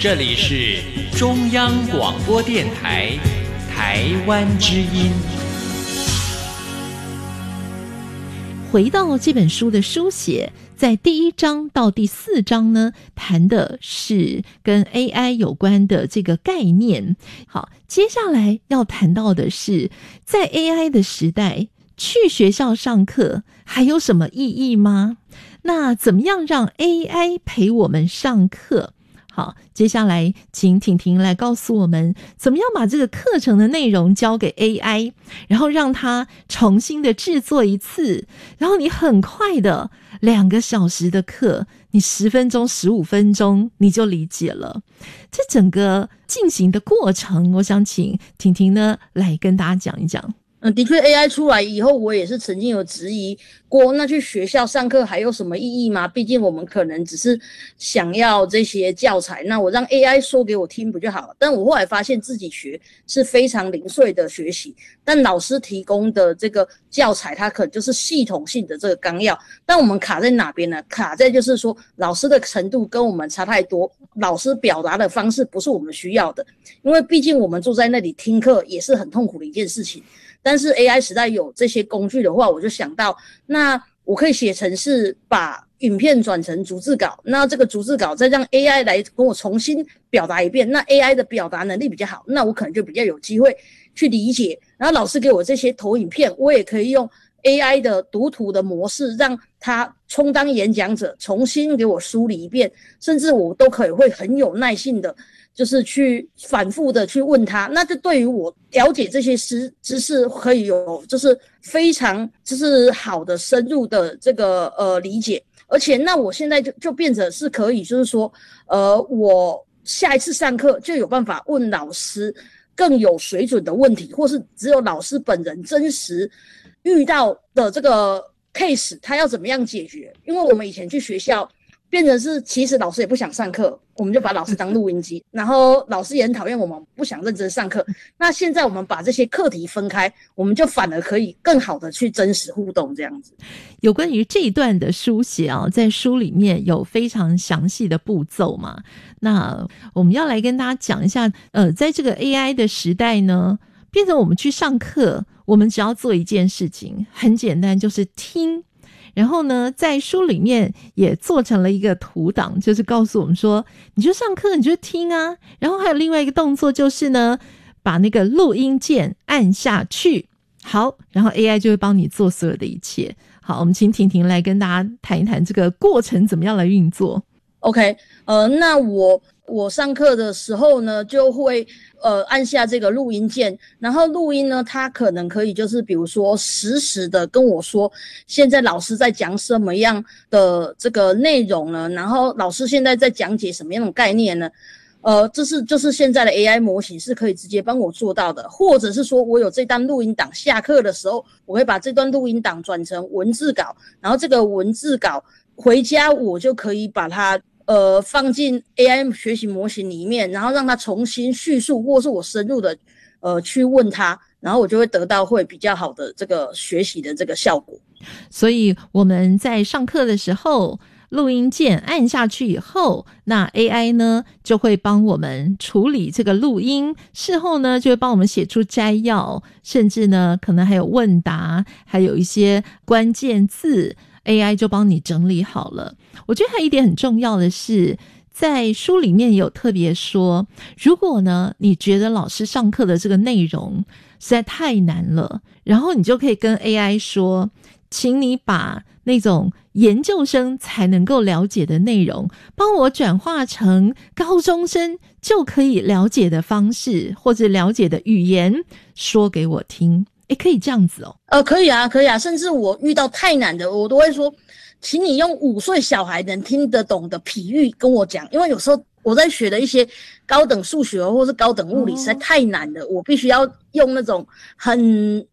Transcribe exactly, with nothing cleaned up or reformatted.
这里是中央广播电台台湾之音。 回到这本书的书写，在第一章到第四章呢，谈的是跟 A I 有关的这个概念。好，接下来要谈到的是，在 A I 的时代，去学校上课还有什么意义吗？那怎么样让 A I 陪我们上课？好，接下来请婷婷来告诉我们，怎么样把这个课程的内容交给 A I， 然后让它重新的制作一次，然后你很快的两个小时的课，你十分钟、十五分钟你就理解了。这整个进行的过程，我想请婷婷呢来跟大家讲一讲。 嗯，的确 A I 出来以后，我也是曾经有质疑过，那去学校上课还有什么意义吗？毕竟我们可能只是想要这些教材，那我让 A I 说给我听不就好了？但我后来发现自己学是非常零碎的学习，但老师提供的这个教材，它可能就是系统性的这个纲要。但我们卡在哪边呢？卡在就是说老师的程度跟我们差太多，老师表达的方式不是我们需要的，因为毕竟我们坐在那里听课也是很痛苦的一件事情。但是 A I 时代有这些工具的话，我就想到，那我可以写程式把影片转成逐字稿，那这个逐字稿再让 A I 来跟我重新表达一遍，那 A I 的表达能力比较好，那我可能就比较有机会去理解。然后老师给我这些投影片，我也可以用 A I 的读图的模式，让它充当演讲者，重新给我梳理一遍，甚至我都可以会很有耐性的就是去反复的去问他，那这对于我了解这些知知识可以有就是非常就是好的深入的这个呃理解，而且那我现在就就变成是可以就是说呃我下一次上课就有办法问老师更有水准的问题，或是只有老师本人真实遇到的这个 case 他要怎么样解决。因为我们以前去学校变成是其实老师也不想上课，我们就把老师当录音机，然后老师也很讨厌我们不想认真上课。那现在我们把这些课题分开，我们就反而可以更好的去真实互动这样子。 有关于这一段的书写啊，在书里面有非常详细的步骤嘛，那我们要来跟大家讲一下，呃，在这个 A I 的时代呢，变成我们去上课，我们只要做一件事情，很简单，就是听。然后呢，在书里面也做成了一个图档，就是告诉我们说，你就上课，你就听啊。然后还有另外一个动作就是呢，把那个录音键按下去。好，然后 A I 就会帮你做所有的一切。好，我们请婷婷来跟大家谈一谈这个过程怎么样来运作。 OK， 呃，那我我上课的时候呢，就会呃按下这个录音键，然后录音呢，它可能可以就是比如说实时的跟我说，现在老师在讲什么样的这个内容呢？然后老师现在在讲解什么样的概念呢？呃，这是就是现在的 A I 模型是可以直接帮我做到的，或者是说我有这段录音档，下课的时候我会把这段录音档转成文字稿，然后这个文字稿回家我就可以把它呃放进 A I 学习模型里面，然后让它重新叙述，或是我深入的呃去问它，然后我就会得到会比较好的这个学习的这个效果。 所以我们在上课的时候，录音键按下去以后，那 A I 呢就会帮我们处理这个录音，事后呢就会帮我们写出摘要，甚至呢可能还有问答，还有一些关键字， A I 就帮你整理好了。我觉得还有一点很重要的是，在书里面也有特别说，如果呢你觉得老师上课的这个内容实在太难了，然后你就可以跟 A I 说，请你把那种研究生才能够了解的内容帮我转化成高中生就可以了解的方式，或者了解的语言说给我听。诶，可以这样子哦。 呃，可以啊，可以啊，甚至我遇到太难的，我都会说，请你用五岁小孩能听得懂的比喻跟我讲，因为有时候我在学的一些高等数学或是高等物理实在太难了，我必须要用那种很